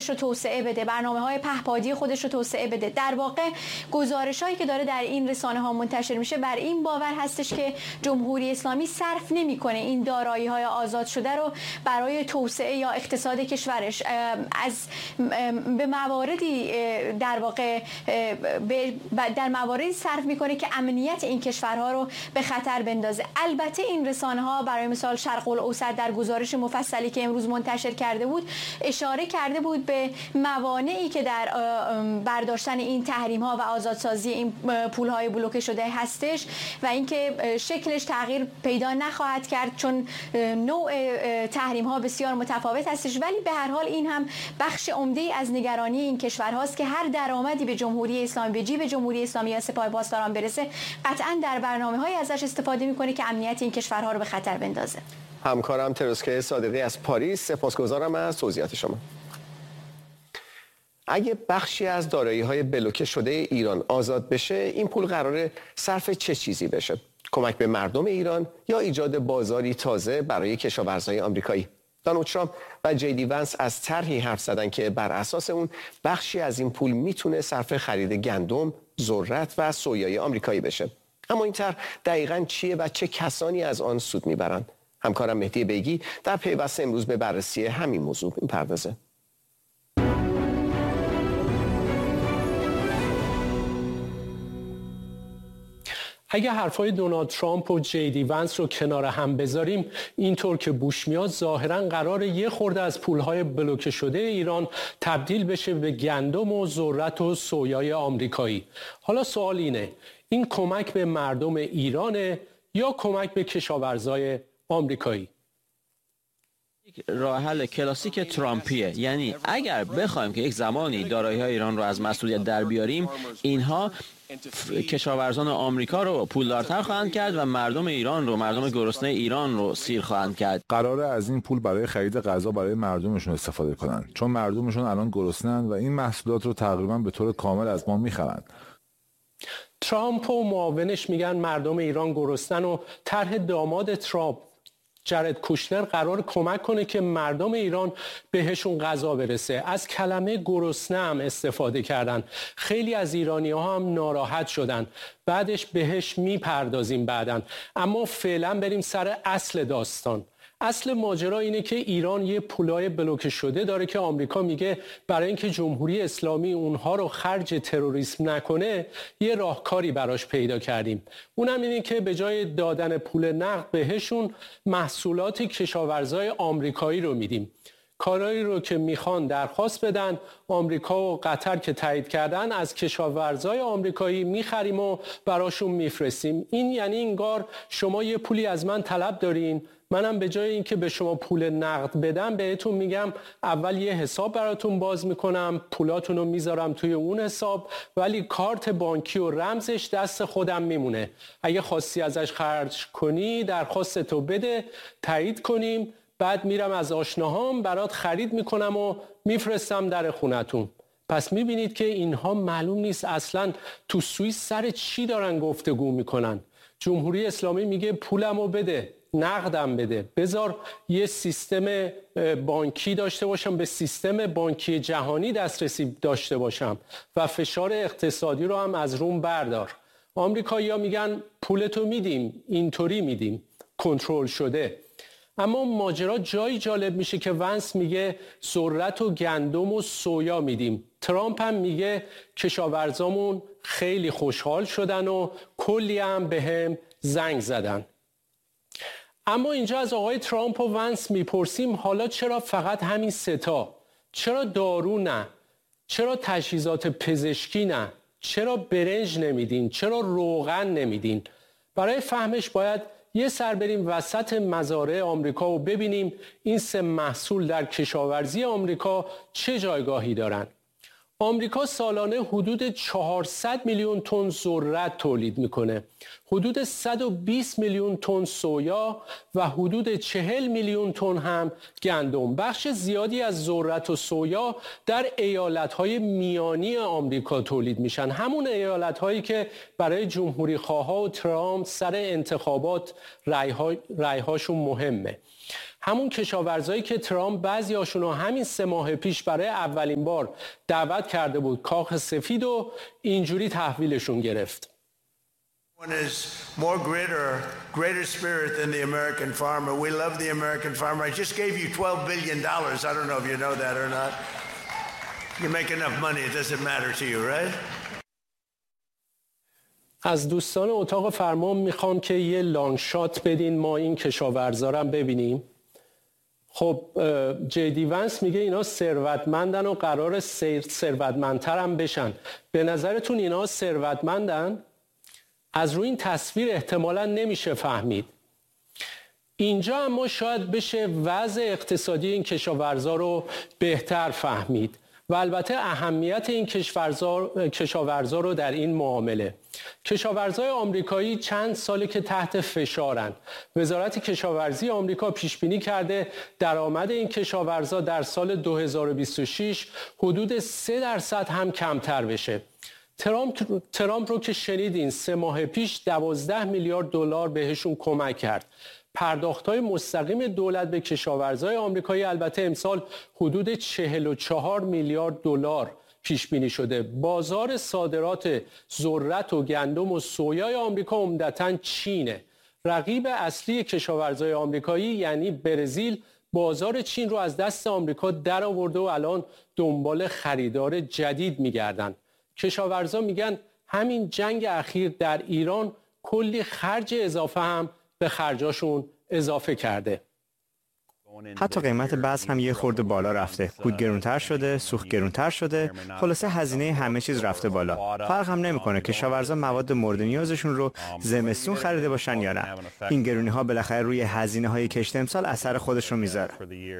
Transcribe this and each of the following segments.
خودش رو توسعه بده، برنامه‌های پهپادی خودش رو توسعه بده. در واقع گزارش‌هایی که داره در این رسانه‌ها منتشر میشه بر این باور هستش که جمهوری اسلامی صرف نمی‌کنه این دارایی‌های آزاد شده رو برای توسعه یا اقتصاد کشورش، به مواردی در واقع در مواردی صرف می‌کنه که امنیت این کشورها رو به خطر بندازه. البته این رسانه‌ها برای مثال شرق الاوسط در گزارش مفصلی که امروز منتشر کرده بود اشاره کرده بود به موانعی که در برداشتن این تحریم‌ها و آزادسازی این پول‌های بلوکه شده هستش و اینکه شکلش تغییر پیدا نخواهد کرد چون نوع تحریم‌ها بسیار متفاوت هستش، ولی به هر حال این هم بخش عمده‌ای از نگرانی این کشورهاست که هر درآمدی به جمهوری اسلامی، به جیب جمهوری اسلامی یا سپاه پاسداران برسه قطعاً در برنامه‌های ازش استفاده می‌کنه که امنیت این کشورها رو به خطر بندازه. همکارم تروسکه صادقی از پاریس، سپاسگزارم از توضیحات شما. اگه بخشی از دارایی‌های بلوکه شده ایران آزاد بشه، این پول قراره صرف چه چیزی بشه؟ کمک به مردم ایران یا ایجاد بازاری تازه برای کشاورزای آمریکایی؟ دونالد ترامپ و جی دی ونس از طرحی حرف زدن که بر اساس اون بخشی از این پول میتونه صرف خرید گندم، ذرت و سویای آمریکایی بشه. اما این طرح دقیقاً چیه و چه کسانی از آن سود میبرن؟ همکارم مهدی بیگی در پیوست امروز به بررسی همین موضوع میپردازه. اگه حرفای دونالد ترامپ و جی دی ونس رو کنار هم بذاریم، اینطور که بوش میاد ظاهراً قراره یه خورده از پولهای بلوکه شده ایران تبدیل بشه به گندم و ذرت و سویای آمریکایی. حالا سوال اینه، این کمک به مردم ایرانه یا کمک به کشاورزای آمریکایی؟ راه حل کلاسیک ترامپیه، یعنی اگر بخوایم که یک زمانی دارایی‌های ایران رو از مسئولیت در بیاریم، اینها کشاورزان آمریکا رو پولدارتر خواهند کرد و مردم ایران رو، مردم گرسنه ایران رو سیر خواهند کرد. قراره از این پول برای خرید غذا برای مردمشون استفاده کنن، چون مردمشون الان گرسنه‌اند و این محصولات رو تقریبا به طور کامل از ما میخرند. ترامپ و معاونش میگن مردم ایران گرسنن و طرح داماد ترامپ جرد کوشنر قرار کمک کنه که مردم ایران بهشون غذا برسه. از کلمه گرسنه هم استفاده کردن. خیلی از ایرانی‌ها هم ناراحت شدن. بعدش بهش میپردازیم بعدن. اما فعلا بریم سر اصل داستان. اصل ماجرا اینه که ایران یه پولای بلوکه شده داره که آمریکا میگه برای اینکه جمهوری اسلامی اونها رو خرج تروریسم نکنه یه راهکاری براش پیدا کردیم. اونم اینه که به جای دادن پول نقد بهشون محصولات کشاورزای آمریکایی رو میدیم. کارایی رو که میخوان درخواست بدن، آمریکا و قطر که تایید کردن از کشاورزای آمریکایی میخریم و براشون میفرستیم. این یعنی انگار شما یه پولی از من طلب دارین، منم به جای اینکه به شما پول نقد بدم بهتون میگم اول یه حساب براتون باز میکنم، پولاتون رو میذارم توی اون حساب، ولی کارت بانکی و رمزش دست خودم میمونه. اگه خواستی ازش خرج کنی درخواستتو بده، تایید کنیم، بعد میرم از آشناهام برات خرید میکنم و میفرستم در خونتون. پس میبینید که اینها معلوم نیست اصلا تو سوئیس سر چی دارن گفتگو میکنن. جمهوری اسلامی میگه پولمو بده، نقدم بده، بذار یه سیستم بانکی داشته باشم، به سیستم بانکی جهانی دسترسی داشته باشم و فشار اقتصادی رو هم از روم بردار. آمریکایی‌ها میگن پولتو میدیم، اینطوری میدیم، کنترل شده. اما ماجرا جایی جالب میشه که ونس میگه ذرت و گندم و سویا میدیم. ترامپ هم میگه کشاورزامون خیلی خوشحال شدن و کلی هم بهم زنگ زدن. اما اینجا از آقای ترامپ و ونس میپرسیم حالا چرا فقط همین ستا؟ چرا دارو نه؟ چرا تجهیزات پزشکی نه؟ چرا برنج نمیدین؟ چرا روغن نمیدین؟ برای فهمش باید یه سر بریم وسط مزارع آمریکا و ببینیم این سه محصول در کشاورزی آمریکا چه جایگاهی دارن. آمریکا سالانه حدود 400 میلیون تن ذرت تولید میکنه، حدود 120 میلیون تن سویا و حدود 40 میلیون تن هم گندم. بخش زیادی از ذرت و سویا در ایالت‌های میانی آمریکا تولید میشن، همون ایالت‌هایی که برای جمهوری خواها و ترامپ سر انتخابات رأی‌هاشون مهمه. همون کشاورزایی که ترامپ بعضیاشون رو همین 3 ماه پیش برای اولین بار دعوت کرده بود کاخ سفید و اینجوری تحویلشون گرفت. One is more greater spirit than the American farmer. We love the American farmer. I just gave you $12 billion. I don't know if you know that or not. You make enough money, it doesn't matter to you, right? از دوستان اتاق فرمان میخوام که یه لانگ شات بدین ما این کشاورزارم ببینیم. خب جی دی ونس میگه اینا ثروتمندن و قرار ثروتمندتر هم بشن. به نظرتون اینا ثروتمندن؟ از روی این تصویر احتمالاً نمیشه فهمید. اینجا اما شاید بشه وضع اقتصادی این کشاورزا رو بهتر فهمید و البته اهمیت این کشاورزا رو در این معامله. کشاورزای آمریکایی چند ساله که تحت فشارن. وزارت کشاورزی آمریکا پیش بینی کرده درآمد این کشاورزا در سال 2026 حدود 3% هم کمتر بشه. ترامپ رو که شنیدین 3 ماه پیش 12 میلیارد دلار بهشون کمک کرد. پرداخت‌های مستقیم دولت به کشاورزای آمریکایی البته امسال حدود 44 میلیارد دلار پیش بینی شده. بازار صادرات ذرت و گندم و سویای آمریکا عمدتاً چینه. رقیب اصلی کشاورزای آمریکایی یعنی برزیل بازار چین رو از دست آمریکا درآورده و الان دنبال خریدار جدید می‌گردن. کشاورزا میگن همین جنگ اخیر در ایران کلی خرج اضافه هم به خرجاشون اضافه کرده. حتی قیمت بذر هم یه خورده بالا رفته. کود گرونتر شده، سوخت گرونتر شده، خلاصه هزینه همه چیز رفته بالا. فرق هم نمیکنه کشاورزا مواد مورد نیازشون رو زمستون خریده باشن یا نه. این گرونی ها بالاخره روی هزینه های کشت امسال اثر خودش رو میذاره.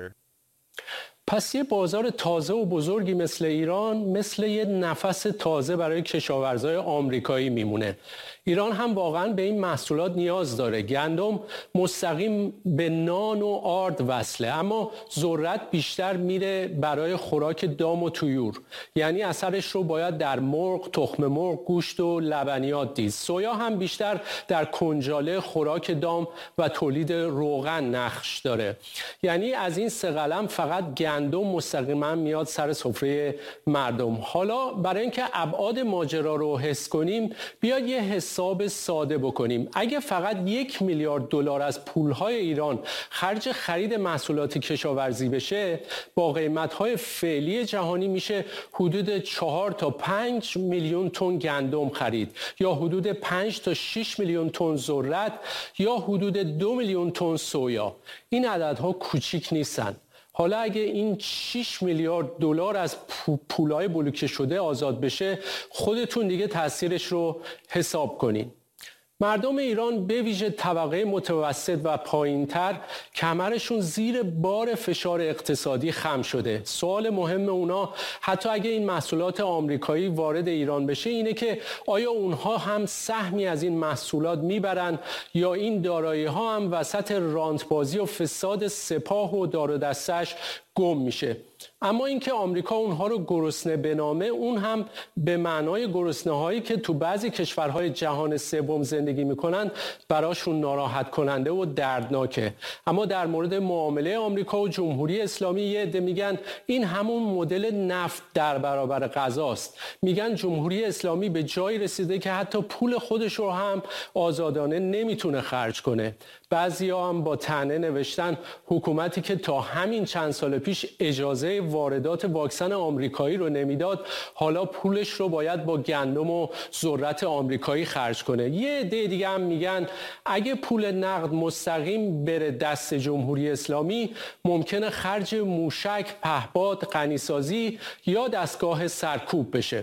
پس یه بازار تازه و بزرگی مثل ایران مثل یه نفس تازه برای کشاورزای آمریکایی میمونه. ایران هم واقعا به این محصولات نیاز داره. گندم مستقیم به نان و آرد وصله، اما ذرت بیشتر میره برای خوراک دام و طیور، یعنی اثرش رو باید در مرغ، تخم مرغ، گوشت و لبنیات دید. سویا هم بیشتر در کنجاله، خوراک دام و تولید روغن نقش داره. یعنی از این 3 قلم فقط گندم مستقیما میاد سر سفره مردم. حالا برای اینکه ابعاد ماجرا رو حس کنیم بیاد یه حساب ساده بکنیم. اگه فقط 1 میلیارد دلار از پولهای ایران خرج خرید محصولات کشاورزی بشه، با قیمت‌های فعلی جهانی میشه حدود 4 تا 5 میلیون تن گندم خرید، یا حدود 5 تا 6 میلیون تن ذرت، یا حدود 2 میلیون تن سویا. این عددها کوچیک نیستن. حالا اگه این 6 میلیارد دلار از پولای بلوکه شده آزاد بشه، خودتون دیگه تاثیرش رو حساب کنین. مردم ایران به ویژه طبقه متوسط و پایینتر کمرشون زیر بار فشار اقتصادی خم شده. سوال مهم اونا حتی اگه این محصولات آمریکایی وارد ایران بشه اینه که آیا اونها هم سهمی از این محصولات میبرن یا این دارایی ها هم وسط رانتبازی و فساد سپاه و دار و دستش گم میشه. اما اینکه آمریکا اونها رو گرسنه بنامه، اون هم به معنای گرسنه هایی که تو بعضی کشورهای جهان سوم زندگی میکنن براشون ناراحت کننده و دردناکه. اما در مورد معامله آمریکا و جمهوری اسلامی یه عده میگن این همون مدل نفت در برابر غذاست. میگن جمهوری اسلامی به جایی رسیده که حتی پول خودش رو هم آزادانه نمیتونه خرج کنه. بعضیا هم با طعنه نوشتن حکومتی که تا همین چند سال پیش اجازه واردات واکسن آمریکایی رو نمیداد، حالا پولش رو باید با گندم و ذرت آمریکایی خرج کنه. یه عده دیگه هم میگن اگه پول نقد مستقیم بره دست جمهوری اسلامی، ممکنه خرج موشک، پهپاد، غنیسازی یا دستگاه سرکوب بشه.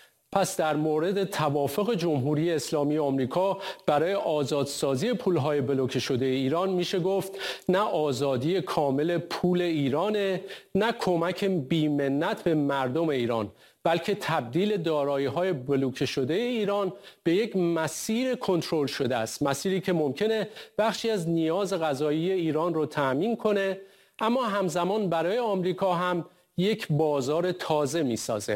پس در مورد توافق جمهوری اسلامی آمریکا برای آزادسازی پولهای بلوکه شده ایران میشه گفت نه آزادی کامل پول ایرانه، نه کمک بی‌منت به مردم ایران، بلکه تبدیل دارایی‌های بلوکه شده ایران به یک مسیر کنترل شده است. مسیری که ممکنه بخشی از نیاز غذایی ایران رو تأمین کنه، اما همزمان برای آمریکا هم یک بازار تازه میسازه.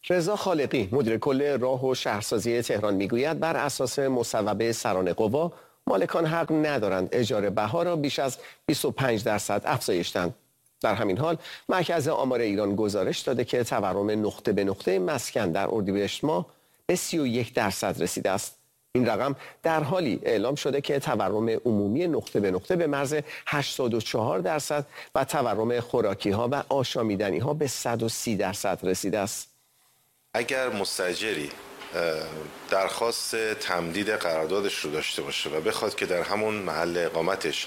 رضا خالقی مدیر کل راه و شهرسازی تهران میگوید بر اساس مصوبه سران قوا مالکان حق ندارند اجاره بها را بیش از 25% افزایش دهند. در همین حال مرکز آمار ایران گزارش داده که تورم نقطه به نقطه مسکن در اردیبهشت ماه به 31% رسیده است. این رقم در حالی اعلام شده که تورم عمومی نقطه به نقطه به مرز 84% و تورم خوراکی ها و آشامیدنی ها به 130% رسیده است. اگر مستاجری درخواست تمدید قراردادش رو داشته باشه و بخواد که در همون محل اقامتش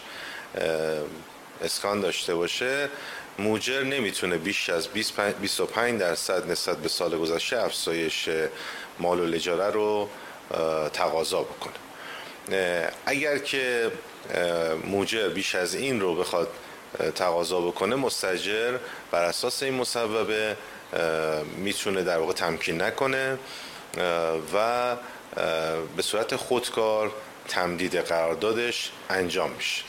اسکان داشته باشه، موجر نمیتونه بیش از 25% نسبت به سال گذشته افزایش مال الاجاره رو تقاضا بکنه. اگر که موجر بیش از این رو بخواد تقاضا بکنه، مستاجر بر اساس این مصوبه میتونه در واقع تمکین نکنه و به صورت خودکار تمدید قراردادش انجام میشه.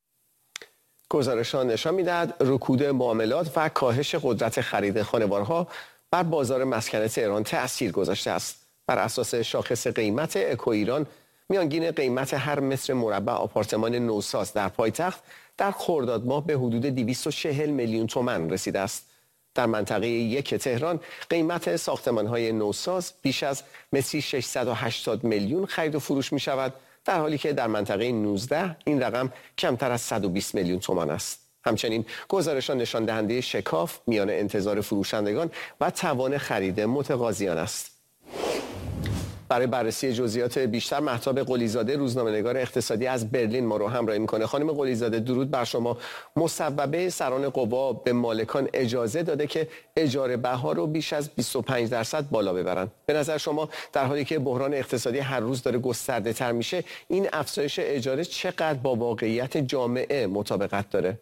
گزارش‌ها نشان می‌دهد رکود معاملات و کاهش قدرت خرید خانوارها بر بازار مسکن تهران تأثیر گذاشته است. بر اساس شاخص قیمت اکو ایران، میانگین قیمت هر متر مربع آپارتمان نوساز در پایتخت در خرداد ماه به حدود 240 میلیون تومان رسیده است. در منطقه یک تهران قیمت ساختمان‌های نوساز بیش از متری 680 میلیون خرید و فروش می‌شود، در حالی که در منطقه 19 این رقم کمتر از 120 میلیون تومان است. همچنین گزارشان نشان دهنده شکاف میان انتظار فروشندگان و توان خرید متقاضیان است. برای بررسی جزئیات بیشتر مهتاب قلیزاده روزنامه‌نگار اقتصادی از برلین ما رو همراهی می‌کنه. خانم قلیزاده، درود بر شما. مصوبه سران قوا به مالکان اجازه داده که اجاره بها رو بیش از 25% بالا ببرن. به نظر شما در حالی که بحران اقتصادی هر روز داره گسترده‌تر میشه، این افزایش اجاره چقدر با واقعیت جامعه مطابقت داره؟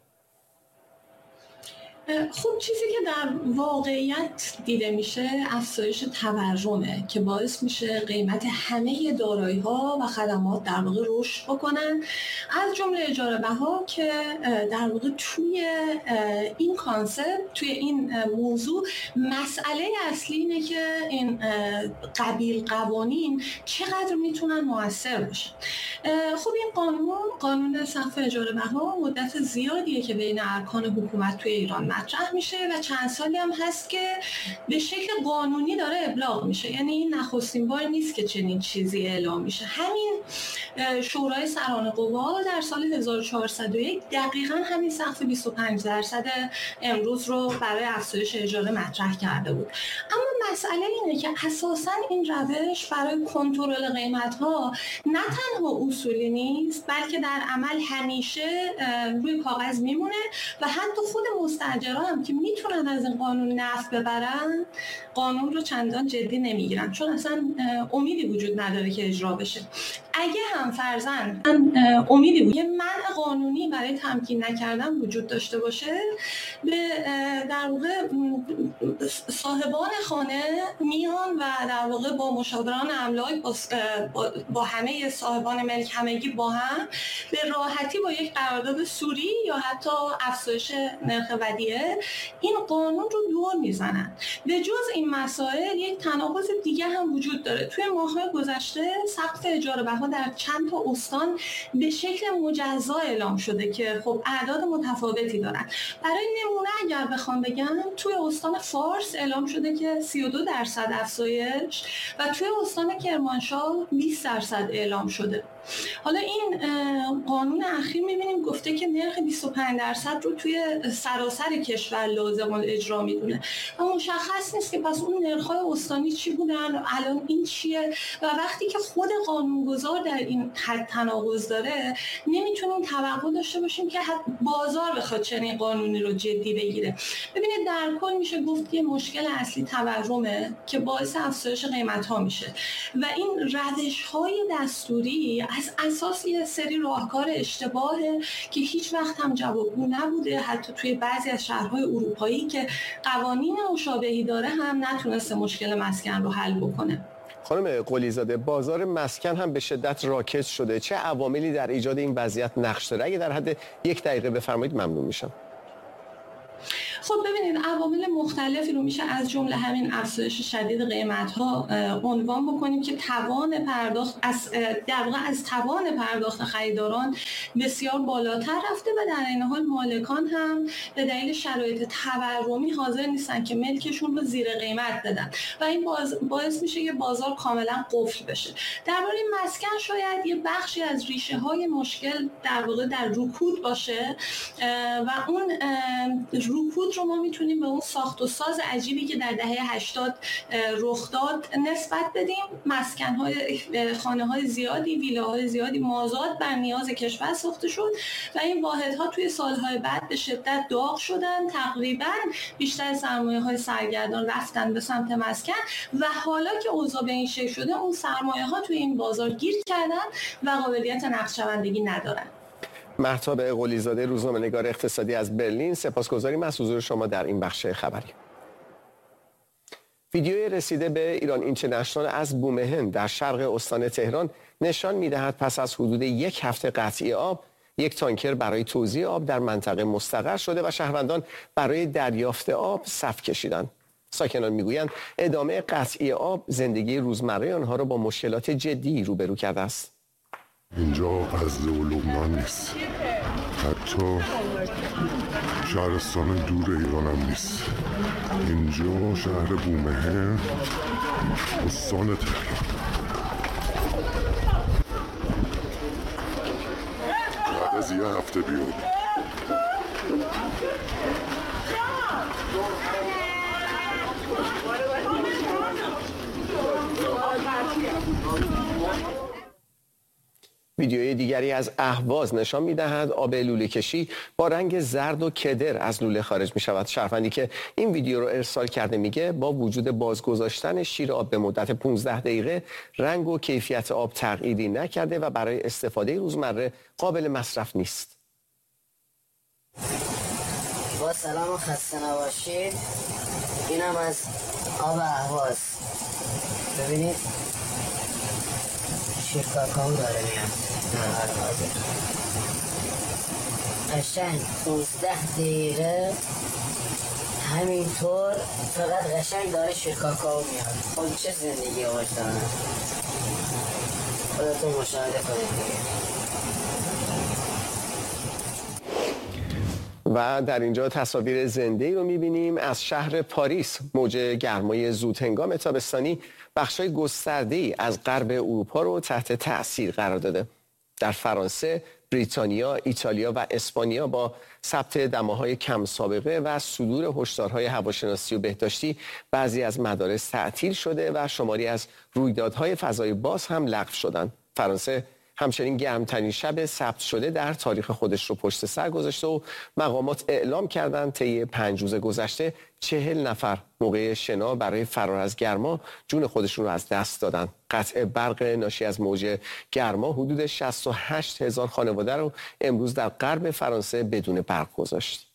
خب چیزی که در واقعیت دیده میشه افزایش تورمه که باعث میشه قیمت همه دارایی‌ها و خدمات در واقع رشد بکنن، از جمله اجاره بها که در واقع توی این کانسپت، توی این موضوع مسئله اصلی اینه که این قوانین چقدر میتونن مؤثر باشن. خب این قانون سقف اجاره بها مدت زیادیه که بین ارکان حکومت توی ایران مطرح میشه و چند سالی هم هست که به شکل قانونی داره ابلاغ میشه. یعنی این نخستین بار نیست که چنین چیزی اعلام میشه. همین شورای سران قوا در سال 1401 دقیقاً همین سقف 25% امروز رو برای افزایش اجاره مطرح کرده بود. اما مسئله اینه که اساساً این روش برای کنترل قیمت‌ها نه تنها اصولی نیست، بلکه در عمل همیشه روی کاغذ میمونه و حتی خود مستاجرها هم که میتونن از این قانون نفع ببرن، قانون رو چندان جدی نمیگیرن، چون اصلا امیدی وجود نداره که اجرا بشه. اگه هم فرضاً امیدی بود یه منع قانونی برای تمکین نکردن وجود داشته باشه، به در واقع صاحبان خانه میان و در واقع با مشاوران املاک با همه صاحبان ملک همگی با هم به راحتی با یک قرارداد سوری یا حتی افزایش نرخ ودیعه این قانون رو دور میزنن. به جز این مسائل یک تناقض دیگه هم وجود داره. توی ماه‌های گذشته سقف اجاره بها در چند تا استان به شکل مجزا اعلام شده که خب اعداد متفاوتی دارن. برای نمونه اگر بخوام بگم، توی استان فارس اعلام شده که 32% افزایش و توی استان کرمانشاه 20% اعلام شده. حالا این قانون اخیر می‌بینیم گفته که نرخ 25% رو توی سراسر کشور لازم الاجرا میدونه و مشخص نیست که پس اون نرخ‌های استانی چی بودن، الان این چیه. و وقتی که خود قانونگذار در این حد تناقض داره، نمیتونیم توقع داشته باشیم که بازار بخواد چنین قانونی رو جدی بگیره. ببینید در کل میشه گفت که مشکل اصلی تورمه که باعث افزایش قیمت‌ها میشه و این روش‌های دستوری از اساس یه سری راهکار اشتباهه که هیچ وقت هم جوابگو نبوده. حتی توی بعضی از شهرهای اروپایی که قوانین مشابهی داره هم نتونسته مشکل مسکن رو حل بکنه. خانم قلیزاده، بازار مسکن هم به شدت راکد شده. چه عواملی در ایجاد این وضعیت نقش داره؟ اگه در حد 1 دقیقه بفرمایید ممنون میشم. خب ببینید عوامل مختلفی رو میشه از جمله همین افزایش شدید قیمت‌ها عنوان بکنیم که توان پرداخت از توان پرداخت خریداران بسیار بالاتر رفته و در این حال مالکان هم به دلیل شرایط تورمی حاضر نیستن که ملکشون رو زیر قیمت بدن و این باعث میشه که بازار کاملا قفل بشه. درباره مسکن شاید یه بخشی از ریشه های مشکل در واقع در رکود باشه و اون رکود رو ما میتونیم به اون ساخت و ساز عجیبی که در دهه 80 رخ داد نسبت بدیم. مسکن‌های خانه‌های زیادی، ویلاهای زیادی مازاد بر نیاز کشور ساخته شد و این واحدها توی سالهای بعد به شدت داغ شدن. تقریباً بیشتر سرمایه‌های سرگردان رفتن به سمت مسکن و حالا که اوضاع به این شکل شده اون سرمایه‌ها توی این بازار گیر کردن و قابلیت نقدشوندگی ندارن. مهتاب قلی‌زاده، روزنامه‌نگار اقتصادی از برلین، سپاسگزاریم از حضور شما در این بخش خبری. ویدیوی رسیده به ایران اینترنشنال از بومهن در شرق استان تهران نشان می‌دهد پس از حدود یک هفته قطعی آب، یک تانکر برای توزیع آب در منطقه مستقر شده و شهروندان برای دریافت آب صف کشیدند. ساکنان میگویند ادامه قطعی آب زندگی روزمره آنها را با مشکلات جدی روبرو کرده است. اینجا غزه و لبنان نیست، حتی شهرستان دور ایران هم نیست. اینجا شهر بومهن، استان تهران. بعد از یه هفته بیاد ویدیوی دیگری از اهواز نشان می‌دهد آب لوله کشی با رنگ زرد و کدر از لوله خارج می‌شود. شهروندی که این ویدیو رو ارسال کرده میگه با وجود بازگذاشتن شیر آب به مدت 15 دقیقه رنگ و کیفیت آب تغییری نکرده و برای استفاده روزمره قابل مصرف نیست. با سلام و خسته نباشید. اینم از آب اهواز. ببینید شیر کاکائو داره میاد در حال حاضر. قشنگ 15 دقیقه همینطور فقط قشنگ داره شیر کاکائو میاد. خب چه زندگی باش دارم، خودتون مشاهده کنید دیگه. و در اینجا تصاویر زنده‌ای رو می‌بینیم از شهر پاریس. موج گرمای زودهنگام تابستانی بخشای گسترده‌ای از غرب اروپا رو تحت تأثیر قرار داده. در فرانسه، بریتانیا، ایتالیا و اسپانیا با ثبت دماهای کم سابقه و صدور هشدارهای هواشناسی و بهداشتی بعضی از مدارس تعطیل شده و شماری از رویدادهای فضای باز هم لغو شدند. فرانسه همچنین گرمترین شب ثبت شده در تاریخ خودش رو پشت سر گذاشته و مقامات اعلام کردند طی 5 روز گذشته 40 نفر موقع شنا برای فرار از گرما جون خودشون رو از دست دادن. قطع برق ناشی از موج گرما حدود 68,000 خانواده رو امروز در غرب فرانسه بدون برق گذاشت.